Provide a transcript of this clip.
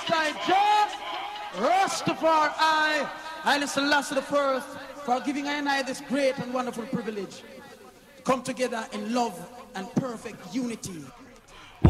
Most High Jah, Rastafari, Haile Selassie the First, for giving I and I this great and wonderful privilege to come together in love and perfect unity.